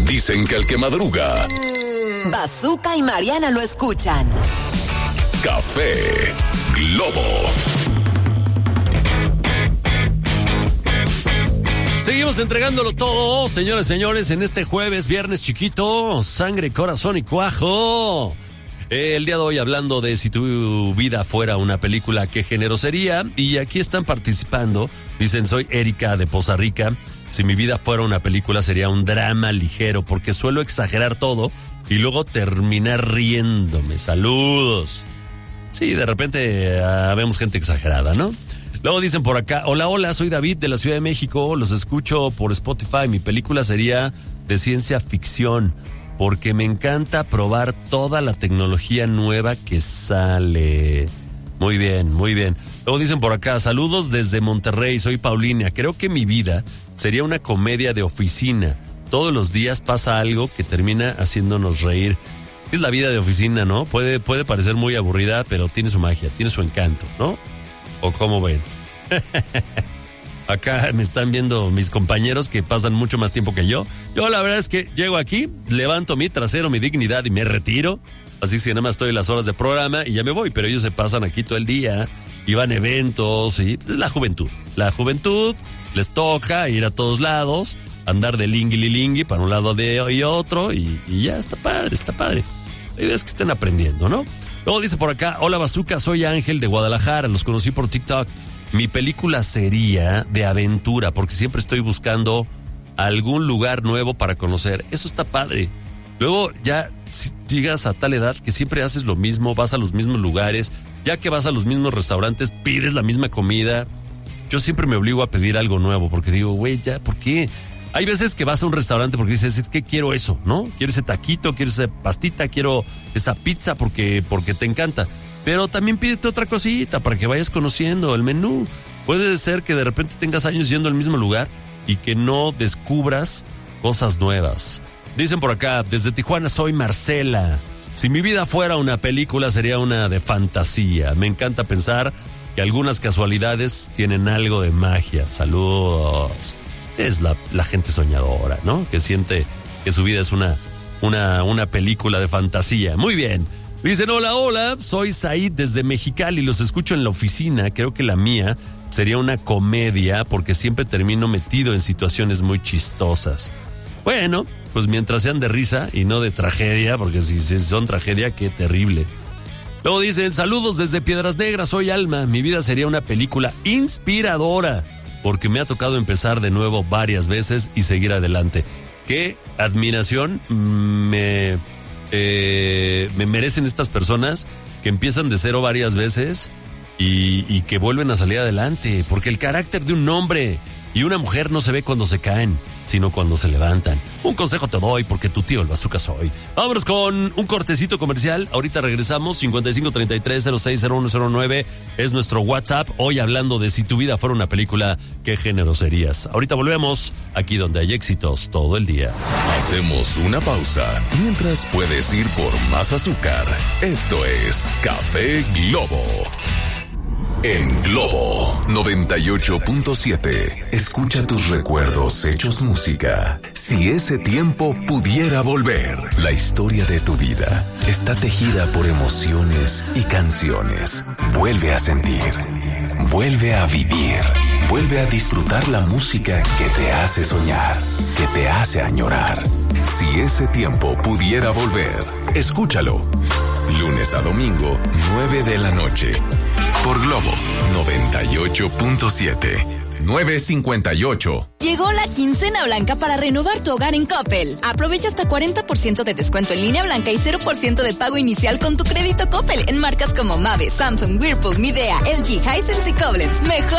Dicen que el que madruga... Bazooka y Mariana lo escuchan. Café Globo. Seguimos entregándolo todo, señores, señores, en este jueves, viernes chiquito, sangre, corazón y cuajo. El día de hoy hablando de si tu vida fuera una película, ¿qué género sería? Y aquí están participando, dicen, soy Erika de Poza Rica. Si mi vida fuera una película sería un drama ligero, porque suelo exagerar todo y luego terminar riéndome. Saludos. Sí, de repente vemos gente exagerada, ¿no? Luego dicen por acá, hola, soy David de la Ciudad de México, los escucho por Spotify. Mi película sería de ciencia ficción, porque me encanta probar toda la tecnología nueva que sale. Muy bien, muy bien. Luego dicen por acá, saludos desde Monterrey, soy Paulina. Creo que mi vida sería una comedia de oficina. Todos los días pasa algo que termina haciéndonos reír. Es la vida de oficina, ¿no? Puede parecer muy aburrida, pero tiene su magia, tiene su encanto, ¿no? ¿O cómo ven? Acá me están viendo mis compañeros que pasan mucho más tiempo que yo. Yo la verdad es que llego aquí, levanto mi trasero, mi dignidad y me retiro. Así que nada más estoy en las horas de programa y ya me voy. Pero ellos se pasan aquí todo el día y van a eventos y la juventud. La juventud les toca ir a todos lados, andar de lingui para un lado y otro y ya está padre. La idea es que estén aprendiendo, ¿no? Luego dice por acá, hola Bazooka, soy Ángel de Guadalajara, los conocí por TikTok. Mi película sería de aventura, porque siempre estoy buscando algún lugar nuevo para conocer. Eso está padre. Luego ya si llegas a tal edad que siempre haces lo mismo, vas a los mismos lugares, ya que vas a los mismos restaurantes, pides la misma comida. Yo siempre me obligo a pedir algo nuevo, porque digo, güey, ya, ¿por qué? Hay veces que vas a un restaurante porque dices, es que quiero eso, ¿no? Quiero ese taquito, quiero esa pastita, quiero esa pizza porque te encanta. Pero también pídete otra cosita para que vayas conociendo el menú. Puede ser que de repente tengas años yendo al mismo lugar y que no descubras cosas nuevas. Dicen por acá, desde Tijuana soy Marcela. Si mi vida fuera una película sería una de fantasía. Me encanta pensar que algunas casualidades tienen algo de magia. Saludos. Es la gente soñadora, ¿no? Que siente que su vida es una película de fantasía. Muy bien. Dicen, hola, soy Said desde Mexicali, los escucho en la oficina. Creo que la mía sería una comedia porque siempre termino metido en situaciones muy chistosas. Bueno, pues mientras sean de risa y no de tragedia, porque si son tragedia, qué terrible. Luego dicen, saludos desde Piedras Negras, soy Alma. Mi vida sería una película inspiradora, porque me ha tocado empezar de nuevo varias veces y seguir adelante. Qué admiración me merecen estas personas que empiezan de cero varias veces y que vuelven a salir adelante, porque el carácter de un hombre y una mujer no se ve cuando se caen, sino cuando se levantan. Un consejo te doy porque tu tío el Bazooka soy. Vámonos con un cortecito comercial. Ahorita regresamos. 5533-060109 es nuestro WhatsApp. Hoy hablando de si tu vida fuera una película, ¿qué género serías? Ahorita volvemos aquí donde hay éxitos todo el día. Hacemos una pausa mientras puedes ir por más azúcar. Esto es Café Globo. En Globo 98.7, escucha tus recuerdos hechos música. Si ese tiempo pudiera volver, la historia de tu vida está tejida por emociones y canciones. Vuelve a sentir, vuelve a vivir, vuelve a disfrutar la música que te hace soñar, que te hace añorar. Si ese tiempo pudiera volver, escúchalo. Lunes a domingo, 9 de la noche. Por Globo 98.7. 9:58. Llegó la quincena blanca para renovar tu hogar en Coppel. Aprovecha hasta 40% de descuento en línea blanca y 0% de pago inicial con tu crédito Coppel en marcas como Mave, Samsung, Whirlpool, Midea, LG, Hisense y Koblenz. Mejor